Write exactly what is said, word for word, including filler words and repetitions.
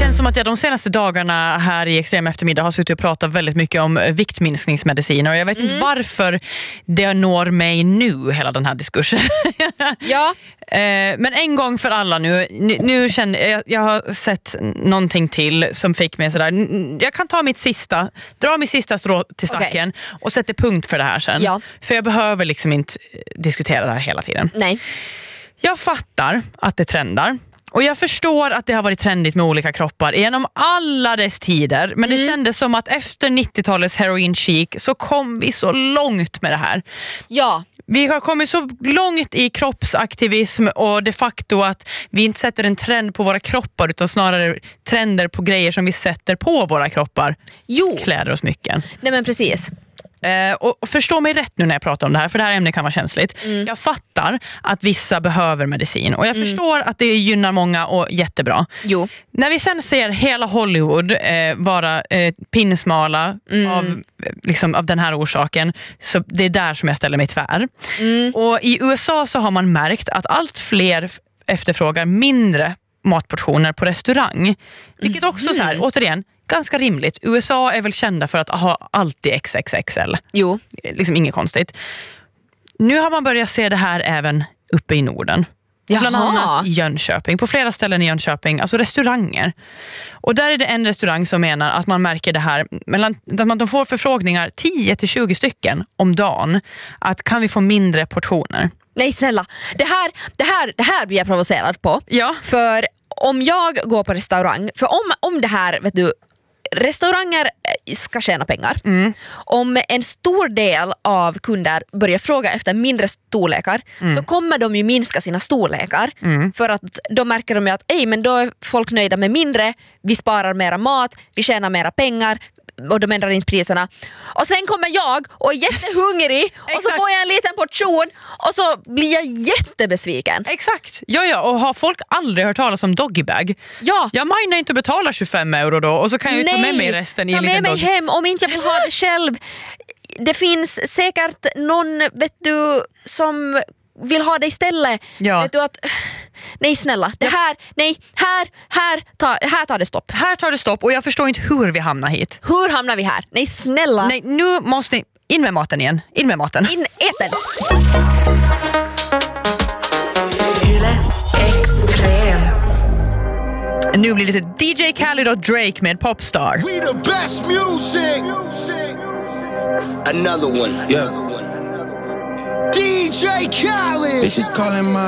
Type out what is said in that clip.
känns som att jag de senaste dagarna här i Extrem eftermiddag har suttit och pratat väldigt mycket om viktminskningsmediciner. Och jag vet mm. inte varför det når mig nu, hela den här diskursen. Ja. Men en gång för alla nu, nu, nu känner jag, jag har sett någonting till som fick mig sådär. Jag kan ta mitt sista, dra mitt sista strå till stacken okay. och sätta punkt för det här sen. Ja. För jag behöver liksom inte diskutera det här hela tiden. Nej. Jag fattar att det trendar. Och jag förstår att det har varit trendigt med olika kroppar genom alla dess tider. Men det mm. kändes som att efter nittiotalets heroin chic så kom vi så långt med det här. Ja. Vi har kommit så långt i kroppsaktivism och de facto att vi inte sätter en trend på våra kroppar utan snarare trender på grejer som vi sätter på våra kroppar. Jo. Kläder och smycken. Nej men precis. Eh, och, och förstå mig rätt nu när jag pratar om det här, för det här ämnet kan vara känsligt. Mm. Jag fattar att vissa behöver medicin och jag mm. förstår att det gynnar många och jättebra. Jo. När vi sen ser hela Hollywood eh, vara eh, pinsmala mm. av, liksom, av den här orsaken, så det är där som jag ställer mig tvär. Mm. Och i U S A så har man märkt att allt fler efterfrågar mindre matportioner på restaurang. Vilket också mm. så här, återigen, ganska rimligt. U S A är väl kända för att ha alltid X X X L. Jo. Liksom inget konstigt. Nu har man börjat se det här även uppe i Norden. Jaha. Bland annat i Jönköping. På flera ställen i Jönköping. Alltså restauranger. Och där är det en restaurang som menar att man märker det här. Mellan, att man får förfrågningar tio till tjugo stycken om dagen. Att kan vi få mindre portioner? Nej snälla. Det här, det här, det här blir jag provocerad på. Ja. För om jag går på restaurang. För om, om det här, vet du, restauranger ska tjäna pengar. Mm. Om en stor del av kunder börjar fråga efter mindre storlekar mm. så kommer de ju minska sina storlekar mm. för att då märker de ju att ej, men då är folk nöjda med mindre, vi sparar mera mat, vi tjänar mera pengar och de ändrar inte priserna. Och sen kommer jag och är jättehungrig och så får jag en liten portion och så blir jag jättebesviken. Exakt, ja ja, och har folk aldrig hört talas om doggybag? Ja. Jag menar inte att betala tjugofem euro då och så kan jag ju ta med mig resten i en liten ta med mig doggy. hem om inte jag vill ha det själv. Det finns säkert någon, vet du, som vill ha det istället. Ja. Vet du att nej snälla, det här, nej, här, här, ta, här tar det stopp. Här tar det stopp och jag förstår inte hur vi hamnar hit. Hur hamnar vi här? Nej snälla. Nej, nu måste ni, in med maten igen. In med maten. In, ät den. Nu blir det lite D J Khaled och Drake med Popstar. We the best music. Another one, yeah. D J Khaled. Bitches calling my